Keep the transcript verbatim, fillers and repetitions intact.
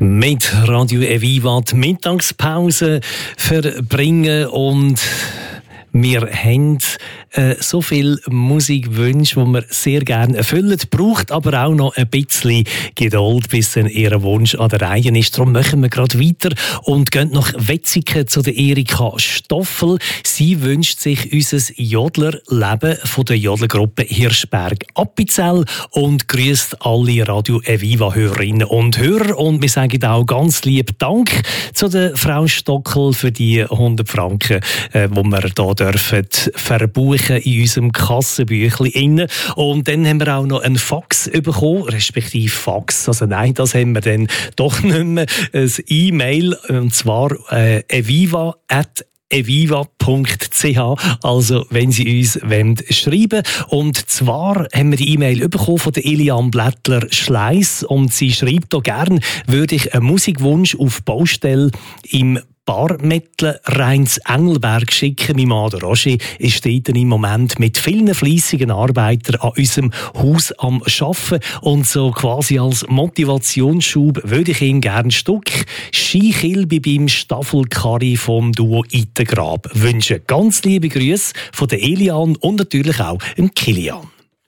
mit Radio Eviva die Mittagspause verbringen und wir haben äh, so viele Musikwünsche, die wir sehr gerne erfüllen. Braucht aber auch noch ein bisschen Geduld, bis dann Ihr Wunsch an der Reihe ist. Darum machen wir gerade weiter und gehen nach Wetzikon zu der Erika Stoffel. Sie wünscht sich unser Jodlerleben von der Jodlergruppe Hirschberg-Appenzell und grüßt alle Radio Eviva-Hörerinnen und Hörer. Und wir sagen auch ganz lieb Dank zu der Frau Stockel für die hundert Franken, äh, die wir hier dürfen verbuchen in unserem Kassenbüchlein. Und dann haben wir auch noch einen Fax bekommen, respektive Fax. Also nein, das haben wir dann doch nicht mehr. Ein E-Mail, und zwar äh, eviva at eviva punkt c h, also wenn Sie uns wollen, schreiben. Und zwar haben wir die E-Mail bekommen von der Eliane Blättler-Schleiss und sie schreibt hier gerne, würde ich einen Musikwunsch auf Baustelle im Barmettler Rheins Engelberg schicken. Mein Mann Roger ist dort im Moment mit vielen fleissigen Arbeitern an unserem Haus am Arbeiten. Und so quasi als Motivationsschub würde ich ihm gerne ein Stück Skikilbe beim Staffelkarri vom Duo Itengrab wünschen. Ganz liebe Grüße von der Eliane und natürlich auch dem Kilian.